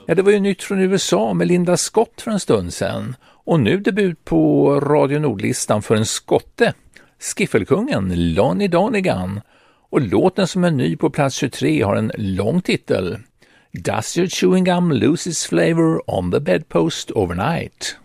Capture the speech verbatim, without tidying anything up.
Ja, det var ju nytt från U S A med Linda Scott för en stund sedan. Och nu debut på Radio Nordlistan för en skotte, skiffelkungen Lonnie Donegan. Och låten som är ny på plats tjugotre har en lång titel. Does your chewing gum lose its flavor on the bedpost overnight?